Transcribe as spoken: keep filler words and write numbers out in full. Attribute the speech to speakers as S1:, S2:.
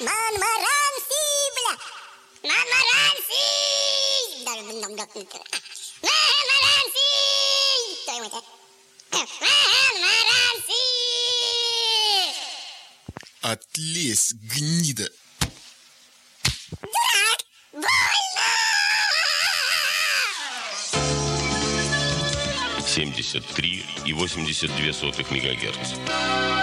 S1: Монмаранси, бля! Монмаранси! Монмаранси! Твою мать, а? Монмаранси!
S2: Отлезь, гнида!
S1: Дурак! Больно!
S3: семьдесят три и восемьдесят две сотых мегагерц.